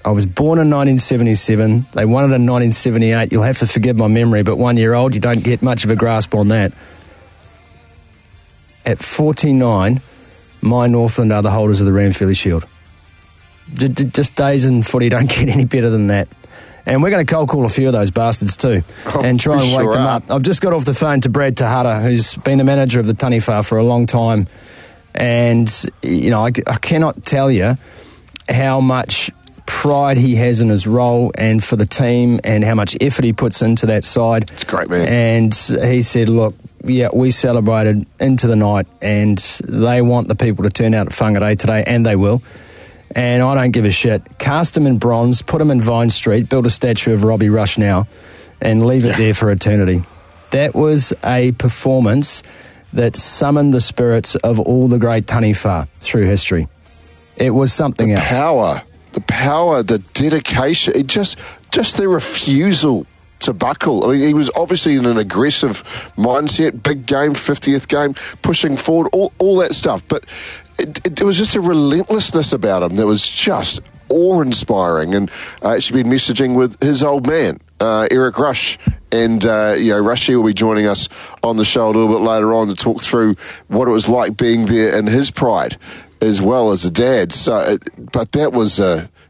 I was born in 1977. They won it in 1978. You'll have to forgive my memory, but 1 year old, you don't get much of a grasp on that. At 49, my Northland are the holders of the Ranfurly Shield. Just days in footy don't get any better than that. And we're going to cold call a few of those bastards too and try and wake them up. I've just got off the phone to Brad Tahata, who's been the manager of the Taniwha for a long time. And, you know, I cannot tell you how much pride he has in his role and for the team and how much effort he puts into that side. It's great, man. And he said, look, yeah, we celebrated into the night and they want the people to turn out at Whangarei today, and they will. And I don't give a shit. Cast him in bronze, put him in Vine Street, build a statue of Robbie Rush now, and leave it there for eternity. That was a performance that summoned the spirits of all the great Taniwha through history. It was something else. The power, the dedication, just the refusal to buckle. I mean, he was obviously in an aggressive mindset, big game, 50th game, pushing forward, all that stuff. But it was just a relentlessness about him that was just awe-inspiring. And I actually been messaging with his old man, Eric Rush. And, Rushy will be joining us on the show a little bit later on to talk through what it was like being there in his pride as well as a dad. So, but that was